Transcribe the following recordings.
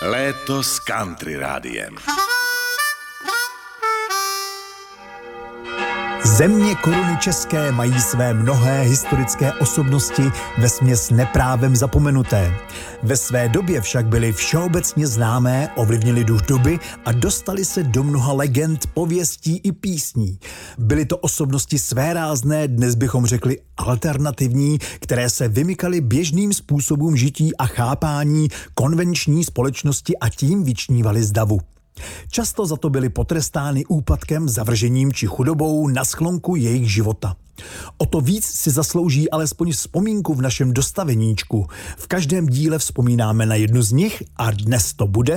Léto s country rádiem. Země Koruny české mají své mnohé historické osobnosti vesměs neprávem zapomenuté. Ve své době však byly všeobecně známé, ovlivnily duch doby a dostali se do mnoha legend, pověstí i písní. Byly to osobnosti svérázné, dnes bychom řekli alternativní, které se vymykaly běžným způsobům žití a chápání konvenční společnosti a tím vyčnívaly z davu. Často za to byly potrestány úpadkem, zavržením či chudobou na sklonku jejich života. O to víc si zaslouží alespoň vzpomínku v našem dostaveníčku. V každém díle vzpomínáme na jednu z nich a dnes to bude...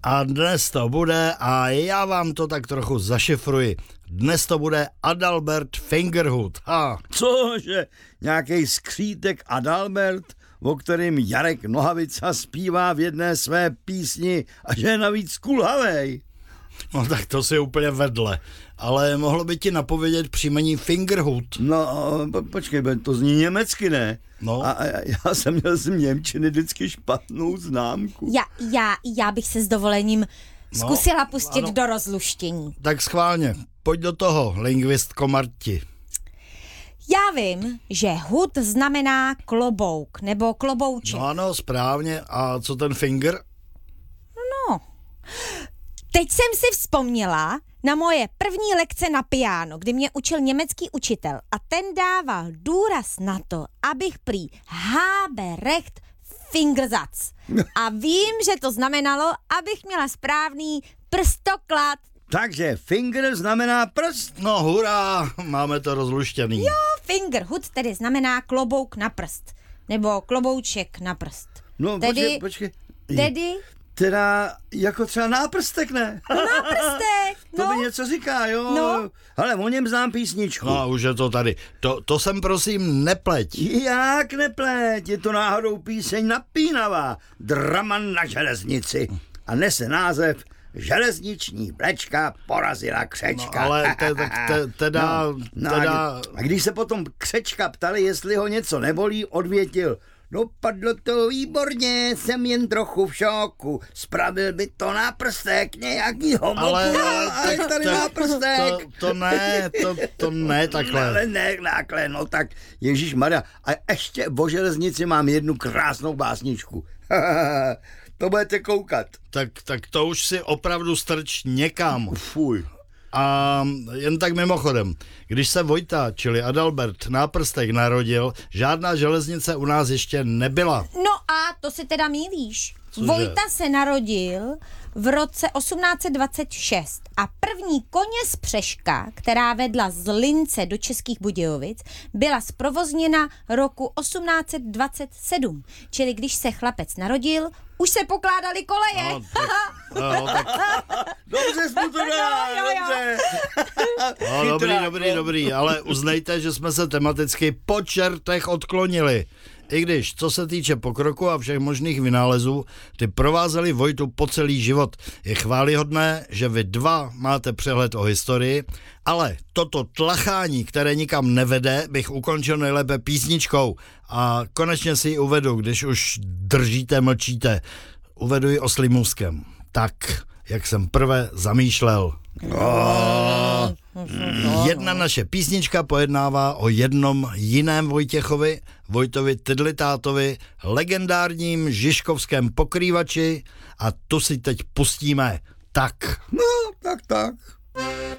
A já vám to tak trochu zašifruji. Dnes to bude Adalbert Fingerhut. Cože? Nějaký skřítek Adalbert, o kterým Jarek Nohavica zpívá v jedné své písni a že je navíc kulhavej. No tak to si úplně vedle. Ale mohlo by ti napovědět příjmení Fingerhut. No, počkej, to zní německy, ne? No. A já jsem měl z němčiny vždycky špatnou známku. Já bych se s dovolením zkusila pustit do rozluštění. Tak schválně, pojď do toho, lingvistko Marti. Já vím, že hud znamená klobouk nebo klobouček. No ano, správně. A co ten finger? No, teď jsem si vzpomněla na moje první lekce na piano, kdy mě učil německý učitel a ten dával důraz na to, abych prý habe recht Fingersatz. A vím, že to znamenalo, abych měla správný prstoklad. Takže finger znamená prst. No hurá, máme to rozluštěný. Jo, fingerhut tedy znamená klobouk na prst. Nebo klobouček na prst. No tedy, počkej. Tedy? Teda jako třeba náprstek, ne? No, náprstek, no. To mi něco říká, jo. No. Ale o něm znám písničku. No už je to tady. To jsem prosím nepleť. Jak nepleť? Je to náhodou píseň napínavá. Drama na železnici. A nese název Železniční vlečka porazila křečka. No, ale teda... A když se potom křečka ptali, jestli ho něco nebolí, odvětil: dopadlo to výborně, jsem jen trochu v šoku. Spravil by to náprstek nějakýho moku. Ale tady náprstek. To ne takhle. Ale ne takhle, no tak ježišmarja. A ještě o železnici mám jednu krásnou básničku. To budete koukat. Tak to už si opravdu strč někam. Fuj. A jen tak mimochodem, když se Vojta, čili Adalbert Náprstek narodil, žádná železnice u nás ještě nebyla. No a to si teda mýlíš. Cože? Vojta se narodil v roce 1826 a první koně z Přeška, která vedla z Lince do Českých Budějovic, byla zprovozněna roku 1827. Čili když se chlapec narodil, už se pokládaly koleje. Tak. Dobře jsi mu to dal, dobře. Dobrý, ale uznejte, že jsme se tematicky po čertech odklonili. I když, co se týče pokroku a všech možných vynálezů, ty provázely Vojtu po celý život. Je chvályhodné, že vy dva máte přehled o historii, ale toto tlachání, které nikam nevede, bych ukončil nejlépe písničkou. A konečně si ji uvedu, když už držíte, mlčíte. Uvedu ji oslím můstkem. Tak, jak jsem prvé zamýšlel. Jedna naše písnička pojednává o jednom jiném Vojtěchovi, Vojtovi Tydlitátovi, legendárním žižkovském pokrývači, a tu si teď pustíme. Tak. No, tak.